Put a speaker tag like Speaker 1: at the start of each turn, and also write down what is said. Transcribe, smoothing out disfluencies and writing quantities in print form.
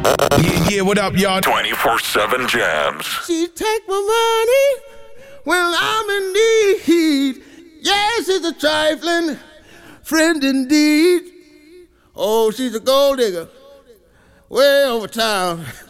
Speaker 1: Yeah, what up, y'all?
Speaker 2: 24/7 jams.
Speaker 3: She take my money when I'm in need. Yes, it's a trifling friend indeed. Oh, she's a gold digger way over town.